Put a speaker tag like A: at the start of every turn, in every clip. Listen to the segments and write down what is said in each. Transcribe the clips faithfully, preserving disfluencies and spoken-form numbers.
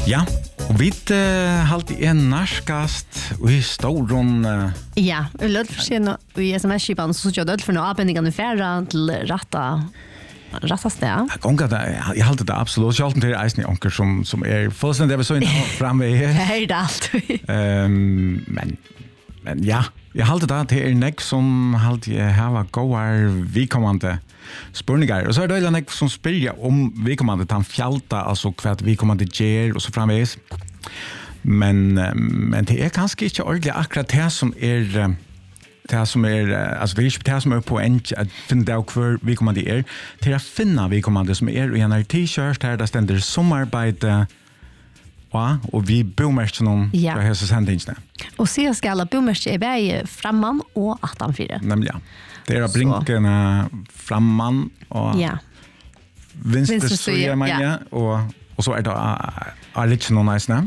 A: Ja, och vi uh, halti en narskast och i storon uh...
B: Ja, och löd för sig i sms-skipan så jag död för några avbindningar färra till rätta rätta sted.
A: Jag det jag håller det absolut så alltid är isen onkel som som är fullständigt det så inte framme här.
B: Hej då allt.
A: Ehm men men ja, jag håller det till er neck som halt jag har goar vi kommande spurningar och så är det en neck som spyrja om vi kommande tan fjälta alltså kvart vi kommande ger och så framvis. Men men det är kanske inte ordentligt akkurat det som är det som är alltså det är inte det som är på en att finna ut hur vi kommer det är till att finna vi kommer som är i en t-shirt här där ständer sommararbete ja och vi bomärker någon
B: ja.
A: För hela sändningen.
B: Och se ska alla bomärker är bäge framman och åttanfyra.
A: Nämligen. Det är brinkarna framman och
B: ja.
A: Vänster så är man ja och och så är det är lite någon nice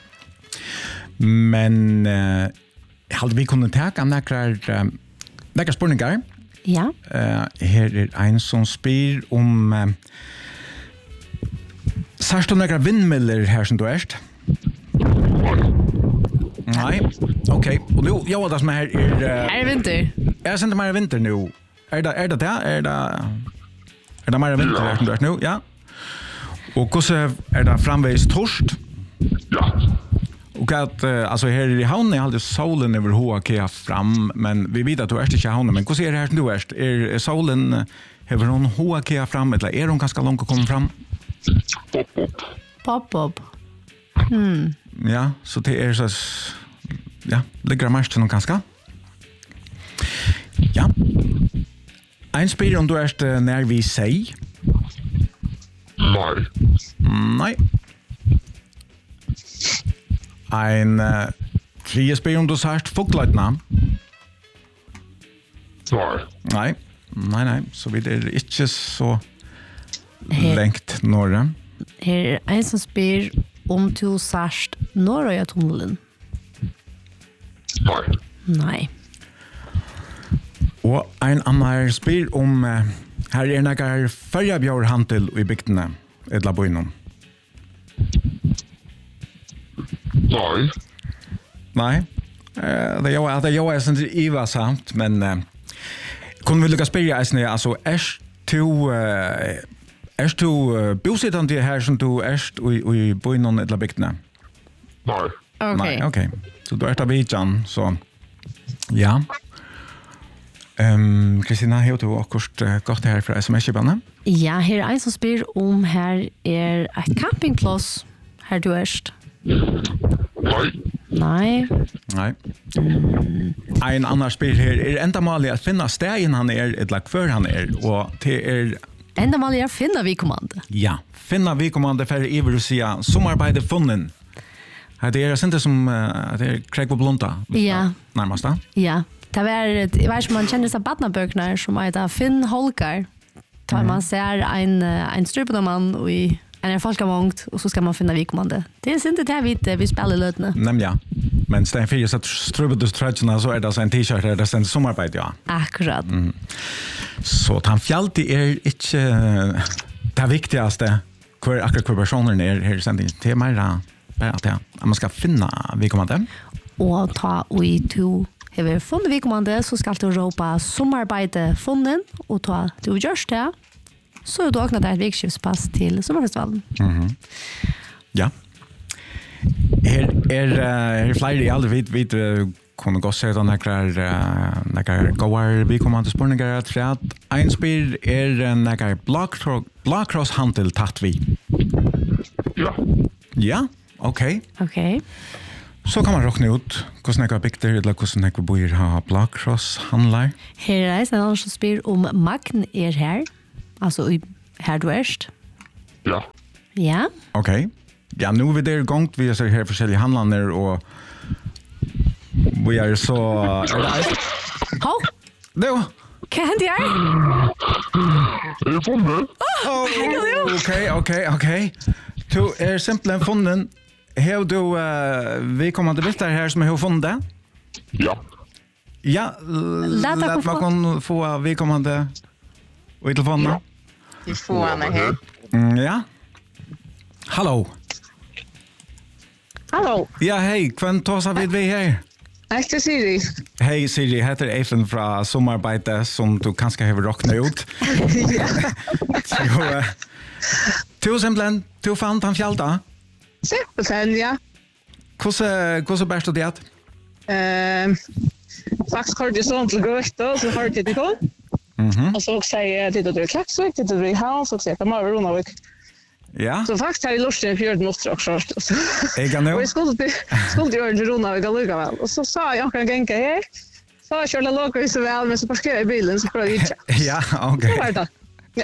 A: men uh, hade vi kunde ta några några spurningar.
B: Ja.
A: Eh uh, här är en som spyr om uh, Särskilt några vindmiller här som du är. Nej. Okej. Okay. Och nu jag vad som här är uh,
B: är vinter.
A: Jag sent mer vinter nu. Är det är det där är det är det mer vinter här som du är nu? Ja. Och hur så är det framvägs torst?
C: Ja.
A: Och att uh, alltså här i havnen är alltid solen över H K fram men vi vet att du är inte i havnen men hur ser det här som du är? Är solen över hon H K fram eller är hon ganska långt att komma fram?
C: Pop pop.
B: Pop pop. Mm.
A: Ja, så det är så ja, ligger mest någon ganska. Ja. En spel om du är när vi säger.
C: Nej.
A: Nej. En uh, tredje spel om du sagt fåglarna.
C: Nej.
A: Nej. Nej, nej. Så vi det är inte så längt norra.
B: Här är en som spyr om du sagt norra tunneln.
C: Nej.
B: Nej.
A: Och en annan spyr om uh, här är några färjabjörhandel i bygderna eller boinom.
C: Nej.
A: Nej. Uh, det jag det jag är sånt Eva samt men uh, kunde vi lyckas spela alltså är du uh, är du uh, bosättande här som du är i i boinon eller bygderna?
C: Nej.
B: Okej.
A: Nej, okej. Så då är det Abidjan så ja. Ehm um, Kristina har du akkurat uh, gått här för sms-bandet?
B: Ja, här är en som spyr om här är ett campingplats här du är.
C: Nej.
B: Nej.
A: Nej. Mm. En annan spyr här är ända malig att finna stegen han är eller kvar han är och det är
B: ända malig att finna vi kommande.
A: Ja, finna vi kommande för i vill säga sommararbete funnen. Det är inte som uh, det är Craig Blonta.
B: Ja.
A: Närmast då?
B: Ja. Det var jag vet man känner sig badnaböknar som heter Finn Holkar. Tar mm. man ser en en strupedoman och i en folkamångt och så ska man finna vikommande. Det är inte det vi vi spelar lötna.
A: Nej ja. Men Sten Fyra så strupedos tröjorna så är det så en t-shirt där det sen sommararbete ja.
B: Akkurat.
A: Mm. Så han fjällte är inte det viktigaste kvar akkurat kvar personen är här sen det är mer bara att ja, man ska finna vikommande
B: och ta och i to Har funnit vikommande så ska du ropa sommararbete funnen och ta du görs det så du öppnar ett vikskiftspass till sommarfestivalen.
A: Mhm. Ja. Är är är flyger i aldrig vid vid kommer gå så där några några goar vikommande spårningar att att en spel är några block blockcross handel tatt vi.
C: Ja.
A: Ja, okej.
B: Okay. Okej. Okay.
A: Så kan man räkna ut hur snäcka bygder eller hur snäcka bor ha blockcross handlar.
B: Här är en annan som spyr om Magn är här. Alltså i här du är.
C: Ja.
B: Ja.
A: Okej. Okay. Ja, nu är vi där igång. Vi är så här forskjellige handlander och vi är så...
B: Hå?
A: Det
B: Kan det jag?
C: Jag är funnen.
A: Okej, okej, okej. Du är simpelthen funnen. Har du uh, vi kommer till bilder här som har funnit det?
C: Ja.
A: Ja, låt mig få, få vi kommer till i telefonen.
C: Ja.
D: Vi får henne här.
A: Mm, ja. Hallå.
D: Hallo.
A: Ja, hej, kvän tåsar vid vi här?
D: Hej, Siri.
A: Hej Siri, heter Eifen fra Somarbete som du kanskje har råknet ut.
D: Ja.
A: Så, uh, du simpelthen, du fant han fjalta?
D: Simpelthen, ja.
A: Hvordan, hvordan bærst du det?
D: Uh, faktisk har jeg sånn til Gøyte, så har jeg til kom.
A: Mhm.
D: Og så sier jeg til det Klaksvik, til det Havn, så sier jeg til Mare Ronavik.
A: Ja,
D: Så faktisk har jeg lyst til en fjord minutter også.
A: jeg kan
D: Og
A: nu.
D: jeg skulle til, skulle til Ørn til Ronavik allikevel. Og så sa jeg akkurat genka her. Så har jeg kjørt låker så vel, men så parkerer jeg bilen, så prøver jeg ikke.
A: Ja, ok.
D: Så var det. Ja.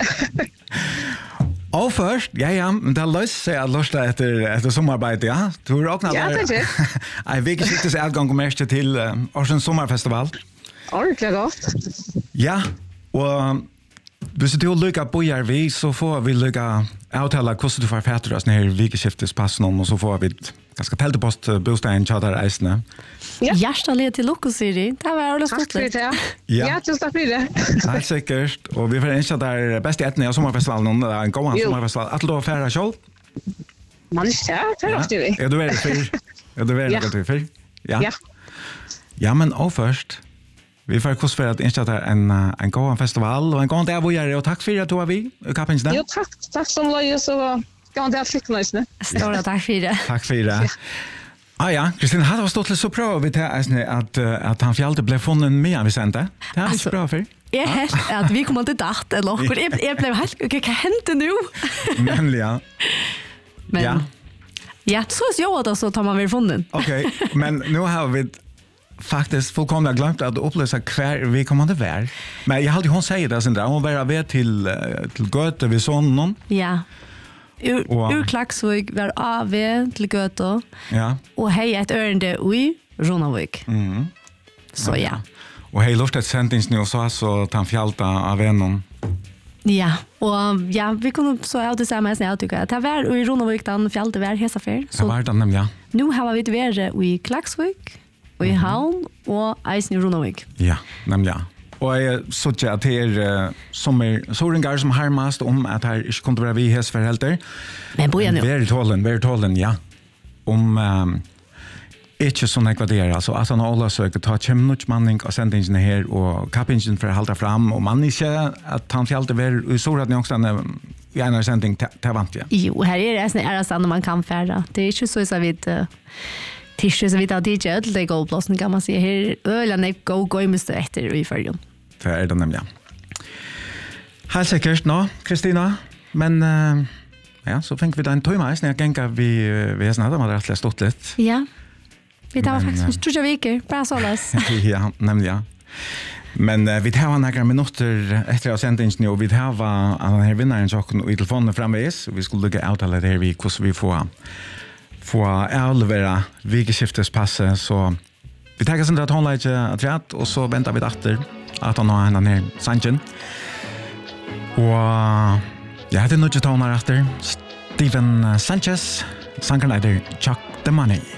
A: Og først, ja, ja, men det har løst seg at løst etter, etter somarbeidet, ja. Du har åknet
D: Ja, det er det.
A: Jeg vil ikke siktes adgang og mest til uh, Årsens sommerfestival.
D: Ordentlig godt.
A: Ja, og hvis du lykker bojer vi, så får vi lykke avtale hvordan du får fatter oss ned i vikeskiftes og så får vi ganske teltepost bostaden tjater reisende.
D: Ja.
B: Hjertelig til Loko, Siri. Det var veldig
D: Takk for
B: stort.
D: det, ja.
A: Ja.
D: Ja, tusen takk for det.
A: Helt sikkert, og vi får ønske der beste etne av sommerfestivalen, det er en god
D: Jo.
A: sommerfestival. At du har færre selv?
D: Man, ja, det er ofte vi.
A: Er du veldig fyr? Er du veldig
D: Ja.
A: godt fyr? Ja.
D: Ja.
A: Ja, men og først, vi får kos for at ønske der en, uh, en god festival, og en god dag hvor jeg er, og takk for at du har vi, Kappensne.
D: Jo, takk. Takk som løy, så kan det flikke nøysene.
B: Stora takk for det.
A: Takk for det. Ah ja, Kristin, hade var stått så bra vi till att att han fjällte blev funnen med vi sände. Det är
B: Alltså,
A: så bra för.
B: Jeg helt at vi kommer til datt, eller okkur. Jeg, jeg ble helt, okay, hva hendte nu?
A: Nämligen.
B: Men,
A: Ja.
B: ja, så är jag då så tar man väl funnen.
A: Okej, men nu har vi faktiskt fullkomligt glömt att upplösa kvar vi kommer att vara. Men jag hade hon säger det sen där hon var ved till uh, till Göte vi sån någon.
B: Ja. Ur,
A: Wow.
B: ur Klaksvik var av til Göto,
A: Ja.
B: og hei et ørende i Ronavik.
A: Mhm.
B: Så ja.
A: Och hej lust att sentens nu så så tan fjälta av en.
B: Ja, og ja, vi kunne så av det samme jeg tykker at det var i Ronavik den fjallte var hesa fer.
A: Så
B: Så
A: var det nämligen.
B: nu har vi vært i Klaksvik, og i Havn, og eisen i Ronavik.
A: Ja, nämligen. Og jeg så ikke at det er uh, som er såringar som har mest om at her ikke kunne være vi hos forhelter.
B: Men boja nu.
A: Vær tålen, vær tålen, ja. Om um, ikke sånn jeg det er, altså at han alle søker ta kjemnutmanning og sendingene her, og kappingen for å holde fram, og man ikke at han fjallte være i Sorat Njongstane i en sending til vant, ja.
B: Jo, her er det en ærestande man kan fære. Det er ikke så så vidt... Uh, det er ikke så vidt at det ikke er ødelig det gåplåsen, kan man si. Her er øyne gå gøymeste etter i følgen.
A: Det er det nemlig, ja. Helt sikkert nå, Kristina, men uh, ja, så fikk vi da en tøymeis, når jeg gengar vi, vi er snart, det var rett og slett stått litt.
B: Ja. Vi tar
A: Men,
B: faktisk tror jeg viker, bra såles.
A: Ja, nemlig, ja. Men uh, vi tar några minutter etter av sendingen, og vi tar av denne vinneren sjokken i telefonen framvis, vi skulle lukke avtale det her, vi, hvordan vi får få avlevera vikeskifteспasset, så vi tar oss en rett håndleggje at rett, og så venter vi etter at han har henne her sannsjen. Og jeg heter Nudge Toner etter Steven Sanchez, sankeren etter Chuck the Money.